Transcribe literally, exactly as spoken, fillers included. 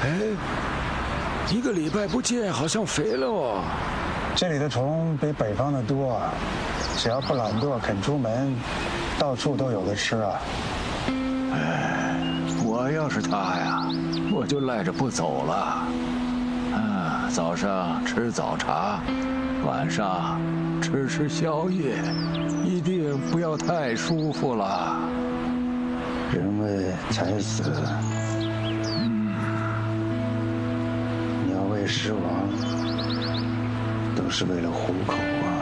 哎，一个礼拜不见，好像肥了哦。 这里的虫比北方的多，只要不懒惰，肯出门，到处都有的吃啊。 哎，我要是他呀，我就赖着不走了。啊，早上吃早茶，晚上吃吃宵夜，一定不要太舒服了。 人为财死， 嗯， 鸟为食亡，都是为了糊口啊。